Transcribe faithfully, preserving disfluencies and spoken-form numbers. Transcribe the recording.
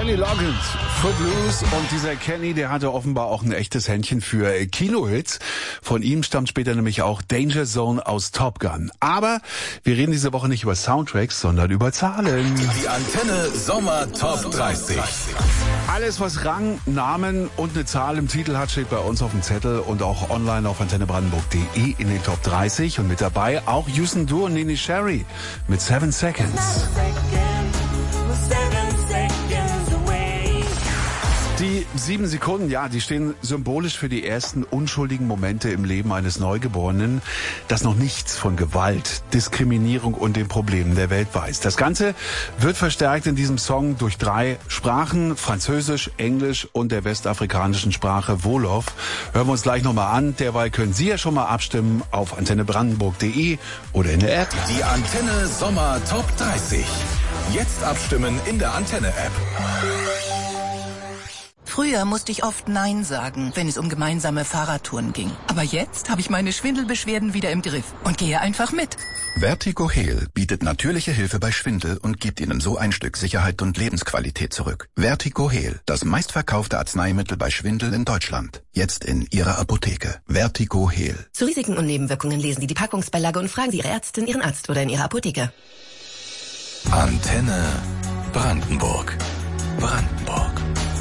Kenny Loggins, Footloose, und dieser Kenny, der hatte offenbar auch ein echtes Händchen für Kinohits. Von ihm stammt später nämlich auch Danger Zone aus Top Gun. Aber wir reden diese Woche nicht über Soundtracks, sondern über Zahlen. Die Antenne Sommer Top dreißig. Alles, was Rang, Namen und eine Zahl im Titel hat, steht bei uns auf dem Zettel und auch online auf antenne brandenburg punkt de in den Top dreißig. Und mit dabei auch Houston Du und Nene Sherry mit Seven Seconds. Die sieben Sekunden, ja, die stehen symbolisch für die ersten unschuldigen Momente im Leben eines Neugeborenen, das noch nichts von Gewalt, Diskriminierung und den Problemen der Welt weiß. Das Ganze wird verstärkt in diesem Song durch drei Sprachen, Französisch, Englisch und der westafrikanischen Sprache Wolof. Hören wir uns gleich nochmal an. Derweil können Sie ja schon mal abstimmen auf antenne brandenburg punkt de oder in der App. Die Antenne Sommer Top dreißig. Jetzt abstimmen in der Antenne-App. Früher musste ich oft Nein sagen, wenn es um gemeinsame Fahrradtouren ging. Aber jetzt habe ich meine Schwindelbeschwerden wieder im Griff und gehe einfach mit. Vertigo Heal bietet natürliche Hilfe bei Schwindel und gibt Ihnen so ein Stück Sicherheit und Lebensqualität zurück. Vertigo Heal, das meistverkaufte Arzneimittel bei Schwindel in Deutschland. Jetzt in Ihrer Apotheke. Vertigo Heal. Zu Risiken und Nebenwirkungen lesen Sie die Packungsbeilage und fragen Sie Ihre Ärztin, Ihren Arzt oder in Ihrer Apotheke. Antenne Brandenburg. Brandenburg.